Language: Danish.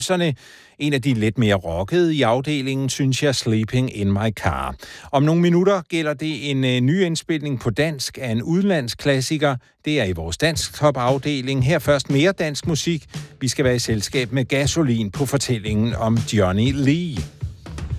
En af de lidt mere rockede i afdelingen, synes jeg, Sleeping in My Car. Om nogle minutter gælder det en ny indspilning på dansk af en udlandsklassiker. Det er i vores Dansktop-afdeling. Her først mere dansk musik. Vi skal være i selskab med Gasolin på fortællingen om Johnny Lee.